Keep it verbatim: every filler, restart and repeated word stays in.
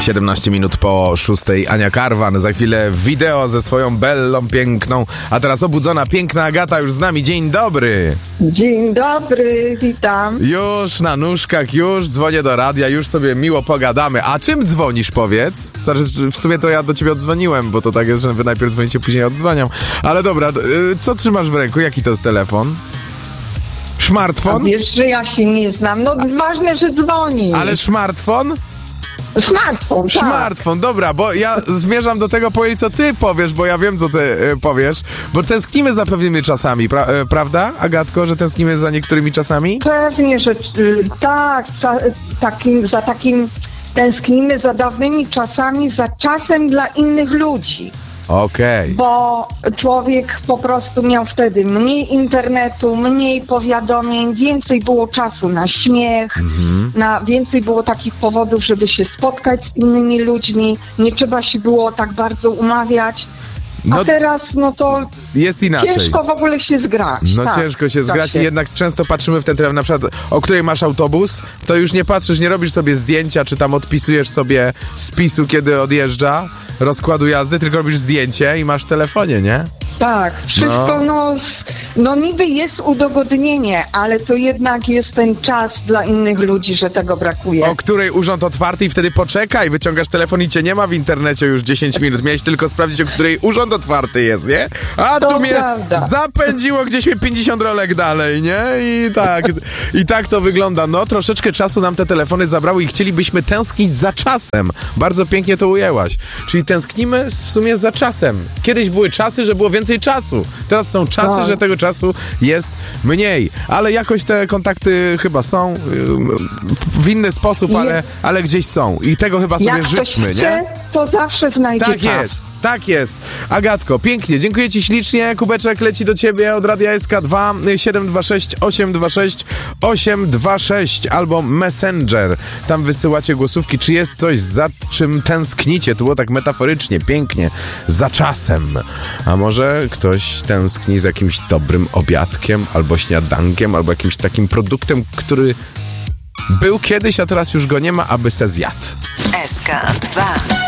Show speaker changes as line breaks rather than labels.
siedemnaście minut po szóstej. Ania Karwan, za chwilę wideo ze swoją Bellą piękną, a teraz obudzona piękna Agata już z nami. Dzień dobry.
Dzień dobry, witam.
Już na nóżkach, już dzwonię do radia, już sobie miło pogadamy. A czym dzwonisz, powiedz? W sumie to ja do ciebie oddzwoniłem, bo to tak jest, że wy najpierw dzwonicie, później odzwaniam. Ale dobra, co trzymasz w ręku? Jaki to jest telefon? Smartfon?
A wiesz, że ja się nie znam. No ważne, że dzwoni.
Ale smartfon?
Smartfon, tak.
Smartfon, dobra, bo ja zmierzam do tego, powiedz, co ty powiesz, bo ja wiem, co ty y, powiesz, bo tęsknimy za pewnymi czasami, pra, y, prawda, Agatko, że tęsknimy za niektórymi czasami?
Pewnie, że y, tak, za takim, za takim tęsknimy za dawnymi czasami, za czasem dla innych ludzi.
Okej. Okay.
Bo człowiek po prostu miał wtedy mniej internetu, mniej powiadomień, więcej było czasu na śmiech, mhm. na więcej było takich powodów, żeby się spotkać z innymi ludźmi, nie trzeba się było tak bardzo umawiać. A no, teraz, no to
jest inaczej.
Ciężko w ogóle się zgrać.
No tak, ciężko się zgrać się. I jednak często patrzymy w ten telefon, na przykład o której masz autobus, to już nie patrzysz, nie robisz sobie zdjęcia, czy tam odpisujesz sobie spisu, kiedy odjeżdża, rozkładu jazdy, tylko robisz zdjęcie i masz w telefonie, nie?
Tak, wszystko no. no, no niby jest udogodnienie, ale to jednak jest ten czas dla innych ludzi, że tego brakuje.
O której urząd otwarty i wtedy poczekaj, wyciągasz telefon i cię nie ma w internecie już dziesięć minut. Miałeś tylko sprawdzić, o której urząd otwarty jest, nie? A
to
tu mnie
prawda.
zapędziło gdzieś mnie pięćdziesiąt rolek dalej, nie? I tak, i tak to wygląda. No, troszeczkę czasu nam te telefony zabrały i chcielibyśmy tęsknić za czasem. Bardzo pięknie to ujęłaś. Czyli tęsknimy w sumie za czasem. Kiedyś były czasy, że było więcej czasu. Teraz są czasy, tak. że tego czasu jest mniej. Ale jakoś te kontakty chyba są w inny sposób, ale, ale gdzieś są. I tego chyba sobie
Jak
życzmy,
ktoś chce,
nie?
to zawsze znajdzie
tak
czas.
Tak jest. Tak jest. Agatko, pięknie. Dziękuję ci ślicznie. Kubeczek leci do ciebie od Radia S K dwa siedem dwa sześć osiem dwa sześć osiem dwa sześć albo Messenger. Tam wysyłacie głosówki. Czy jest coś, za czym tęsknicie? To było tak metaforycznie, pięknie. Za czasem. A może ktoś tęskni za jakimś dobrym obiadkiem, albo śniadankiem, albo jakimś takim produktem, który był kiedyś, a teraz już go nie ma, aby se zjadł.
S K dwa